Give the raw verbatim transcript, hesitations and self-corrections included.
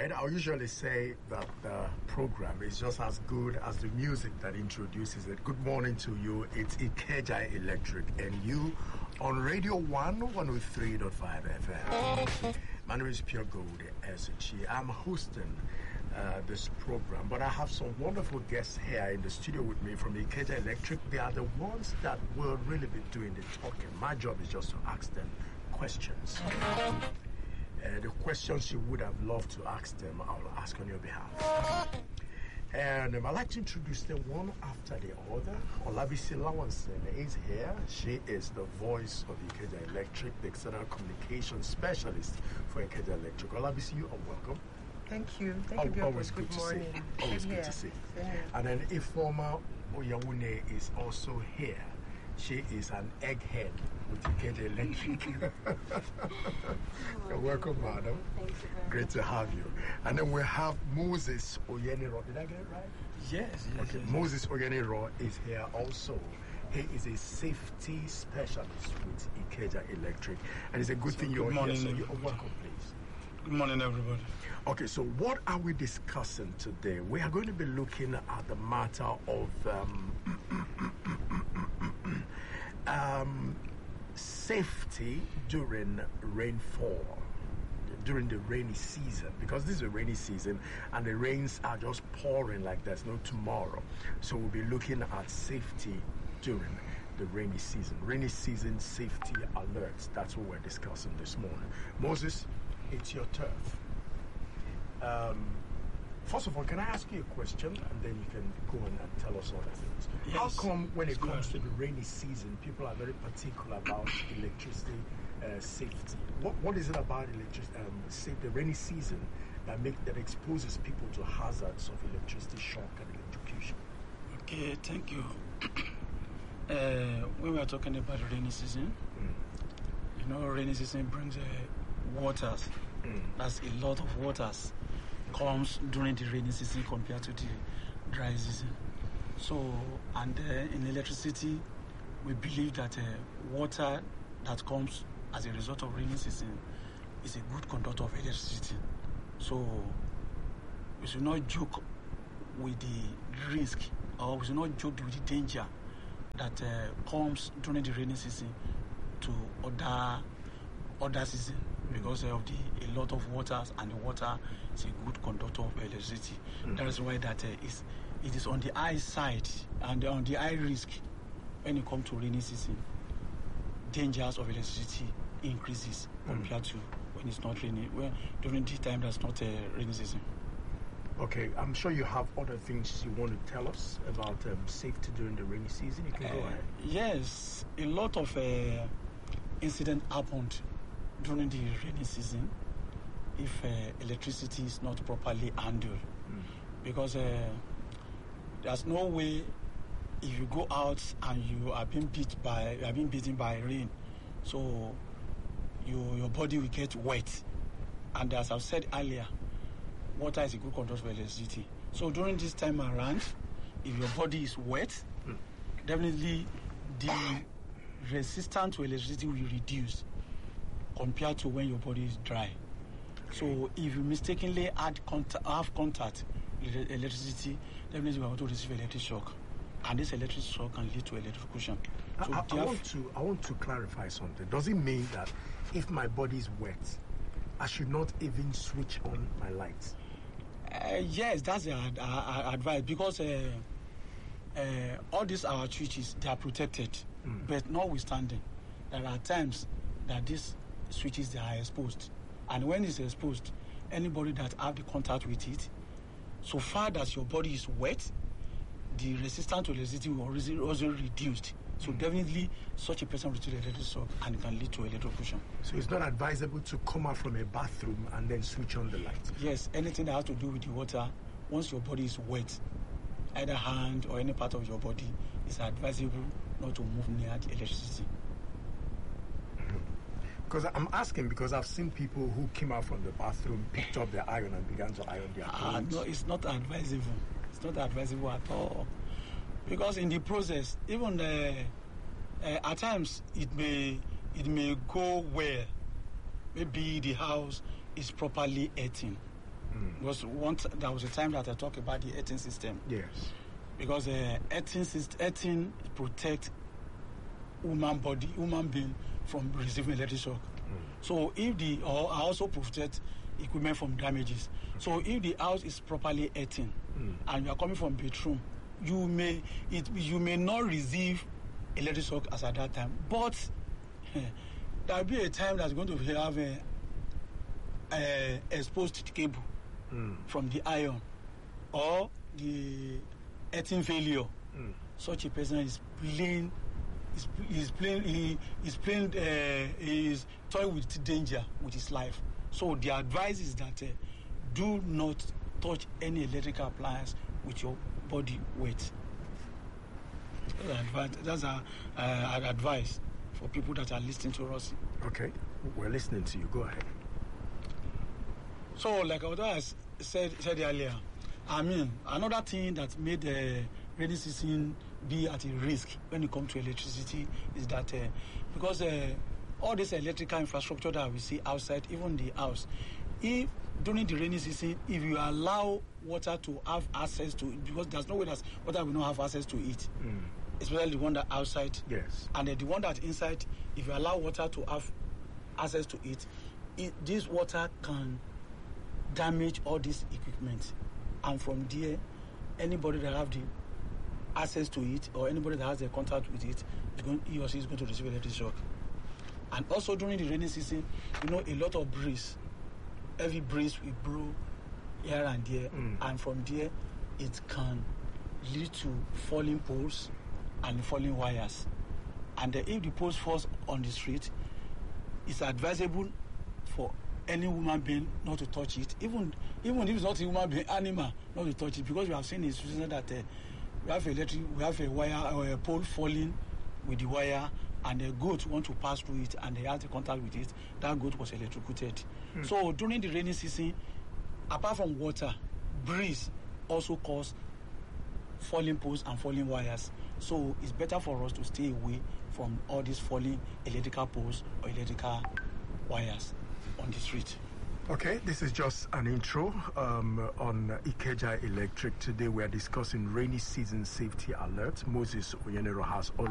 right. I usually say that the program is just as good as the music that introduces it. Good morning to you. It's Ikeja Electric and you on Radio one, one oh three point five F M. My name is Pierre Gold Esuchi. I'm hosting uh, this program, but I have some wonderful guests here in the studio with me from Ikeja Electric. They are the ones that will really be doing the talking. My job is just to ask them questions. Uh, the questions you would have loved to ask them, I'll ask on your behalf. And um, I'd like to introduce them one after the other. Olabisi Lawanson is here. She is the voice of Ikeja Electric, the external communication specialist for Ikeja Electric. Olabisi, you are welcome. Thank you. Thank oh, you, Bjorn. Always good, good to morning. see. Always good yeah. to see. Yeah. And then Ifeoma Oyawune is also here. She is an egghead with Ikeja Electric. You're welcome, madam. Thank you very Great much. to have you. And then we have Moses Oyeniro. Did I get it right? Yes, yes. Okay, yes. Moses Oyeniro is here also. He is a safety specialist with Ikeja Electric. And it's a good So thing good you're morning, here. So you're everybody. welcome, please. Good morning, everybody. Okay, so what are we discussing today? We are going to be looking at the matter of um, um, safety during rainfall, during the rainy season, because this is a rainy season and the rains are just pouring like there's no tomorrow. So we'll be looking at safety during the rainy season. Rainy season safety alerts. That's what we're discussing this morning. Moses, it's your turf. Um, first of all, can I ask you a question, and then you can go on and tell us other things? Yes. How come when it Go comes to ahead. the rainy season, people are very particular about electricity uh, safety? What What is it about electricity, um, say the rainy season that make that exposes people to hazards of electricity shock and electrocution? Okay, thank you. uh, when we are talking about the rainy season, Mm. you know, rainy season brings uh, waters. Mm. That's a lot of waters comes during the rainy season compared to the dry season. So, and uh, in electricity, we believe that uh, water that comes as a result of rainy season is a good conductor of electricity. So, we should not joke with the risk, or we should not joke with the danger that uh, comes during the rainy season to other other season, because of the a lot of waters, and the water is a good conductor of electricity. Mm. That is why that uh, is it is on the high side and on the high risk when it comes to rainy season. Dangers of electricity increases Mm. compared to when it's not rainy. When during the time that's not a uh, rainy season. Okay, I'm sure you have other things you want to tell us about um, safety during the rainy season. You can go Uh, ahead. yes, a lot of uh, incident happened during the rainy season if uh, electricity is not properly handled, Mm. because uh, there's no way if you go out and you are being beat by you are being beaten by rain, so you, your body will get wet, and as I've said earlier, water is a good conductor of electricity. So during this time around, if your body is wet, Mm. definitely the resistance to electricity will reduce compared to when your body is dry. So if you mistakenly add contact, have contact with the electricity, definitely you are going to receive electric shock, and this electric shock can lead to electrocution. I, So I, I theref- want to I want to clarify something. Does it mean that if my body is wet, I should not even switch on my lights? Uh, yes, that's the ad- uh, advice, because uh, uh, all these our switches, they are protected, Mm. but notwithstanding, there are times that these switches, they are exposed, and when it's exposed, anybody that have the contact with it, so far that your body is wet, the resistance to electricity will also also reduced. So Mm. definitely, such a person will receive electric shock, and it can lead to electrocution. So it's not advisable to come out from a bathroom and then switch on the light. Yes, anything that has to do with the water, once your body is wet, either hand or any part of your body, it's advisable not to move near the electricity. Because I'm asking because I've seen people who came out from the bathroom, picked up their iron and began to iron their Ah, clothes. no, it's not advisable. It's not advisable at all. Because in the process, even uh, uh, at times it may it may go well. Maybe the house is properly heating, Mm. Because once there was a time that I talked about the earthing system. Yes. Because uh, earthing system, earthing protect human body, human being from receiving electric shock. Mm. So if the or also protect equipment from damages. Okay. So if the house is properly earthen mm. and you are coming from bedroom, you may it you may not receive electric shock as at that time, but there will be a time that's going to have a, a exposed cable mm. from the iron or the earthing failure. Mm. Such a person is playing, is is playing, he is playing, uh, is toying with danger with his life. So the advice is that uh, do not touch any electrical appliance with your body weight. That's our uh, advice for people that are listening to us. Okay, we're listening to you. Go ahead. So, like I said said earlier, I mean, another thing that made the rainy season be at a risk when it comes to electricity is that uh, because uh, all this electrical infrastructure that we see outside, even the house, if during the rainy season, if you allow water to have access to it, because there's no way that water will not have access to it, mm. especially the one that outside, yes, and then the one that inside, if you allow water to have access to it, it this water can damage all this equipment, and from there, anybody that have the access to it or anybody that has a contact with it, is going, he or she is going to receive electric shock. And also during the rainy season, you know, a lot of breeze, heavy breeze will blow here and there, mm. and from there, it can lead to falling poles and falling wires. And if the poles falls on the street, it's advisable for any human being not to touch it, even even if it's not a human being, animal not to touch it, because we have seen in situation that uh, we have electric, we have a wire or a pole falling with the wire, and the goat want to pass through it, and they have the contact with it. That goat was electrocuted. Mm. So during the rainy season, apart from water, breeze also cause falling poles and falling wires. So it's better for us to stay away from all these falling electrical poles or electrical wires on the street. Okay, this is just an intro um, on Ikeja Electric. Today we are discussing rainy season safety alert. Moses Oyenero has all